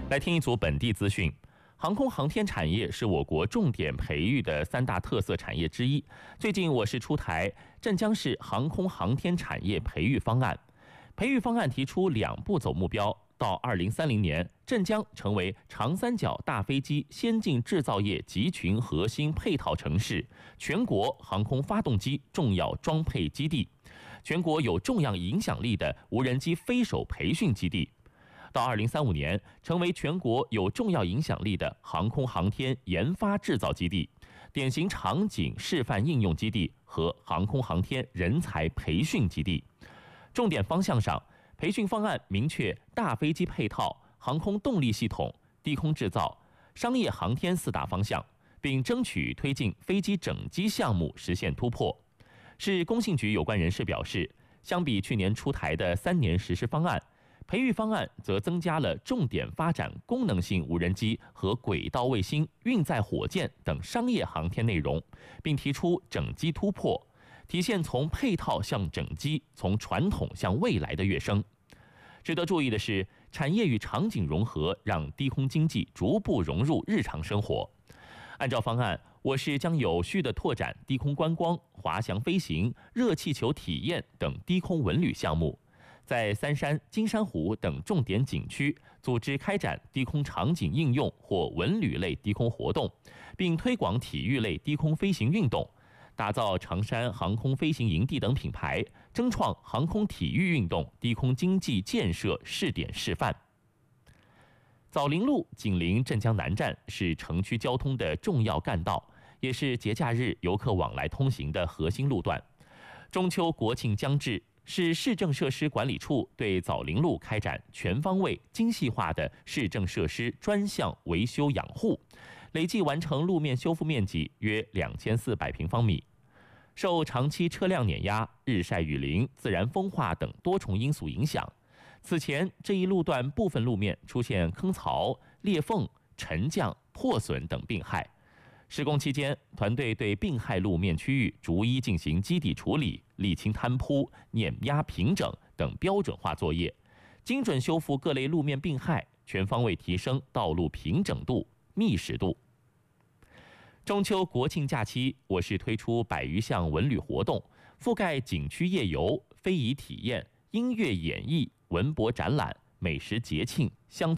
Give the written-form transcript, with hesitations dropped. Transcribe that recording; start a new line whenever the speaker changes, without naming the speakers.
来听一组本地资讯。航空航天产业是我国重点培育的3大特色产业之一。最近，我市出台镇江市航空航天产业培育方案。培育方案提出2步走目标：到2030年，镇江成为长三角大飞机先进制造业集群核心配套城市，全国航空发动机重要装配基地，全国有重要影响力的无人机飞手培训基地。到2035年，成为全国有重要影响力的航空航天研发制造基地、典型场景示范应用基地和航空航天人才培训基地。重点方向上，培训方案明确大飞机配套、航空动力系统、低空制造、商业航天4大方向，并争取推进飞机整机项目实现突破。市工信局有关人士表示，相比去年出台的3年实施方案，培育方案则增加了重点发展功能性无人机和轨道卫星、运载火箭等商业航天内容，并提出整机突破，体现从配套向整机、从传统向未来的跃升。值得注意的是，产业与场景融合，让低空经济逐步融入日常生活。按照方案，我市将有序地拓展低空观光、滑翔飞行、热气球体验等低空文旅项目，在三山、金山湖等重点景区组织开展低空场景应用或文旅类低空活动，并推广体育类低空飞行运动，打造长山航空飞行营地等品牌，争创航空体育运动低空经济建设试点示范。枣林路紧邻镇江南站，是城区交通的重要干道，也是节假日游客往来通行的核心路段。中秋国庆将至，是市政设施管理处对枣林路开展全方位、精细化的市政设施专项维修养护，累计完成路面修复面积约2400平方米。受长期车辆碾压、日晒雨淋、自然风化等多重因素影响，此前这一路段部分路面出现坑槽、裂缝、沉降、破损等病害。施工期间，团队对病害路面区域逐一进行基底处理、沥青摊铺、碾压平整等标准化作业，精准修复各类路面病害，全方位提升道路平整度、密实度。中秋国庆假期，我市推出100余项文旅活动，覆盖景区夜游、非遗体验、音乐演绎、文博展览、美食节庆、乡